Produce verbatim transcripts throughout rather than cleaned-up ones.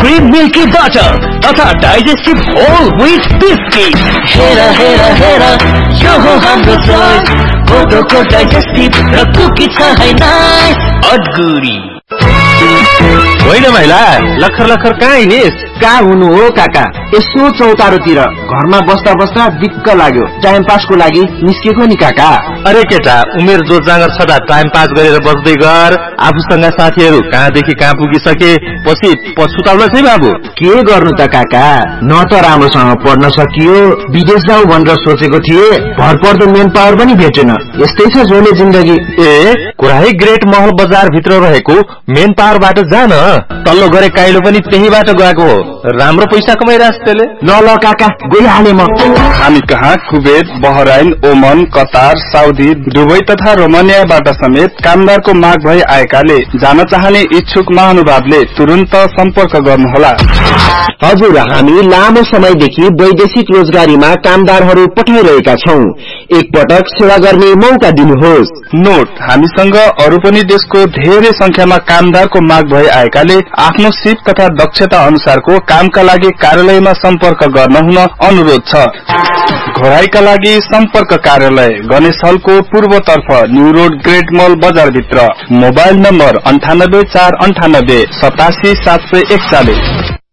Free milky butter तथा digestive whole wheat biscuit. हेरा हेरा हेरा यो हो हाम्रो चोइस, फोटोको डाइजेस्टिभ र कुकी छ है नाइस अडगुरी। होइन महिला लखर लखर कहाँ हिँडिस? कहाँ हुनु हो काका, यसो चौतारोतिर घरमा बस्दा बस्दा दिक्क लाग्यो, टाइम पासको लागि निस्केको नि काका। अरे केटा, उमेर जो जाँगर छदा टाइम पास गरेर बस्दै गर। आफूसँग साथीहरू कहाँदेखि कहाँ पुगिसके पछि पछुताउला छै बाबु। के गर्नु त काका, न त राम्रोसँग पढ्न सकियो, विदेश जाऊ भनेर सोचेको थिए, भरपर्दो मेन पावर पनि भेटेन। यस्तै छ जोले जिन्दगी। ए कुराै ग्रेट महल बजार भित्र रहेको मेन पावरबाट जान, तल्लो गरे काइलो पनि त्यहीबाट गएको हो। राम्रो पैसा कमाइरहेछ त्यसले। ल ल काका गइहाले म। हामी कहाँ कुवेत, बहराइन, ओमन, कतार, साउदी, दुबई तथा रोमानियाबाट समेत कामदारको माग भई आएकाले जान चाहने इच्छुक महानुभावले तुरन्त सम्पर्क गर्नुहोला। हजुर, हामी लामो समयदेखि वैदेशिक रोजगारीमा कामदारहरू पठाइरहेका छौं, एकपटक सेवा गर्ने मौका दिनुहोस्। नोट, हामीसँग अरू पनि देशको धेरै संख्यामा कामदारको माग भई आएकाले आफ्नो सिप तथा दक्षता अनुसारको कामका लागि कार्यालयमा सम्पर्क गर्न हुन अनुरोध छ। घोराईका लागि सम्पर्क कार्यालय गणेश हलको पूर्वतर्फ न्यू रोड ग्रेट मल बजार भित्र। मोबाइल नम्बर अन्ठानब्बे चार अन्ठानब्बे सतासी सात सय एकचालिस।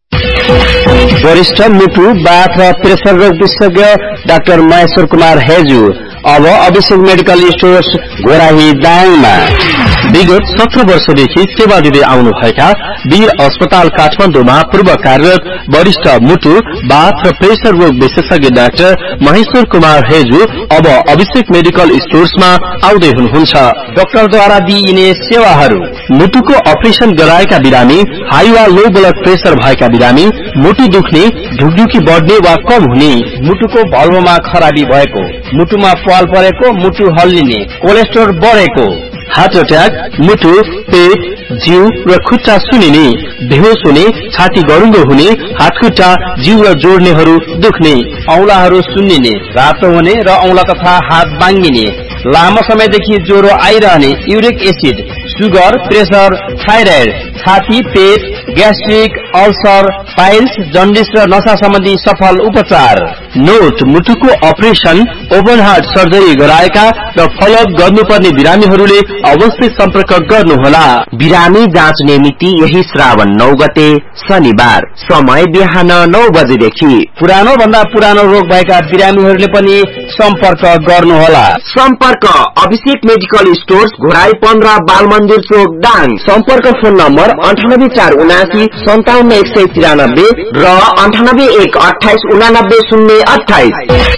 वरिष्ठ मुटु, बाथ र प्रेसर रोग विशेषज्ञ डाक्टर महेश्वर कुमार हेजु अब अभिषेक मेडिकल स्टोर्स घोराही दाङमा। विगत सत्र वर्षदेखि सेवा दिँदै आउनुभएका वीर अस्पताल काठमाडौँमा पूर्व कार्यरत वरिष्ठ मुटु, बाथ र प्रेसर रोग विशेषज्ञ डाक्टर महेश्वर कुमार हेजु अब अभिषेक मेडिकल स्टोर्समा आउँदै हुनुहुन्छ। डाक्टरद्वारा दिइने सेवाहरू: मुटुको अपरेसन गराएका बिरामी, हाई वा लो ब्लड प्रेसर भएका बिरामी, मुटु दुख्ने, ढुकढुकी बढ्ने वा कम हुने, मुटुको भल्भमा खराबी भएको, मुटुमा पाल परेको, मुटु हल्लिने, कोलेस्ट्रोल बढेको, हार्ट अट्याक, मुटु, पेट, जिउ र खुट्टा सुनिने, बेहोस हुने, छाती गरुङ्गो हुने, हातखुट्टा, जिउ र जोड्नेहरू दुख्ने, औंलाहरू सुन्निने, रातो हुने र औंला तथा हात बाङ्गिने, लामो समयदेखि ज्वरो आइरहने, uric acid, sugar, pressure, thyroid, छाती, पेट, ग्यास्ट्रिक, अल्सर, पाइल्स, जन्डिस र नशा सम्बन्धी सफल उपचार। नोट, मुटुको अपरेसन, ओपन हार्ट सर्जरी गराएका र फलोअप गर्नुपर्ने बिरामीहरूले अवश्य सम्पर्क गर्नुहोला। बिरामी जाँच्ने मिति यही श्रावण नौ गते शनिबार, समय बिहान नौ बजेदेखि। पुरानो भन्दा पुरानो रोग भएका बिरामीहरूले पनि सम्पर्क गर्नुहोला। सम्पर्क अभिषेक मेडिकल स्टोर्स घोराई पन्ध्र बाल मन्दिर चोक दाङ। सम्पर्क फोन नम्बर अन्ठानब्बे चार उनासी सन्ताउन्न एक सय तिरानब्बे र अन्ठानब्बे एक अठाइस उनानब्बे शून्य अठाइस।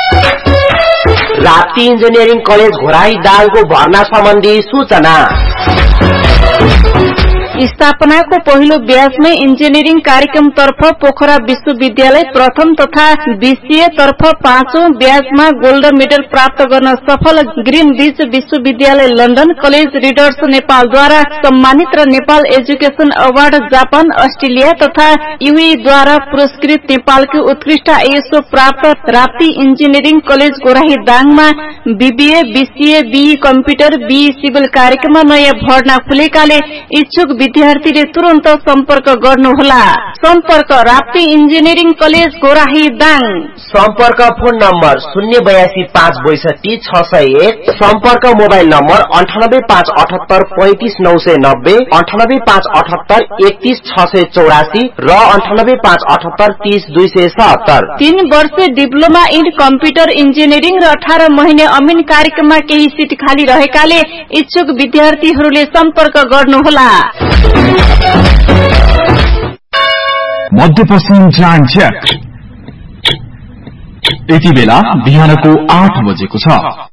राप्ती इन्जिनियरिङ कलेज घोराई दाङको भर्ना सम्बन्धी सूचना। स्थापनाको पहिलो ब्याजमै इन्जिनियरिङ कार्यक्रम तर्फ पोखरा विश्वविद्यालय प्रथम तथा बीसीए तर्फ पाँचौं ब्याजमा गोल्ड मेडल प्राप्त गर्न सफल ग्रीन बीच विश्वविद्यालय लन्डन कलेज रिडर्स नेपालद्वारा सम्मानित र Nepal education award Japan, Australia तथा युएद्वारा पुरस्कृत नेपालको उत्कृष्ट आईएसओ प्राप्त Rapti engineering college गोराही दाङमा BBA, BCA, be computer, be civil कार्यक्रममा नयाँ भर्ना खुलेकाले इच्छुक विद्यार्थीले तुरन्त सम्पर्क गर्नुहोला। सम्पर्क राप्ती इन्जिनियरिङ कलेज गोराही दाङ। सम्पर्क फोन नम्बर शून्य बयासी पाँच बैसठी छ सय एक। सम्पर्क मोबाइल नम्बर अन्ठानब्बे पाँच अठहत्तर पैंतिस नौ सय नब्बे, अन्ठानब्बे पाँच अठहत्तर एकतीस छ सय चौरासी र अन्ठानब्बे पाँच अठहत्तर तीस दुई सय सत्तर। तीन वर्ष डिप्लोमा इन कम्प्युटर इन्जिनियरिङ र अठार महिने अमिन कार्यक्रममा केही सिट खाली रहेकाले इच्छुक विद्यार्थीहरूले सम्पर्क गर्नुहोला। मध्यपश्चिम ट्रान चेक। यति बेला बिहानको आठ बजेको छ।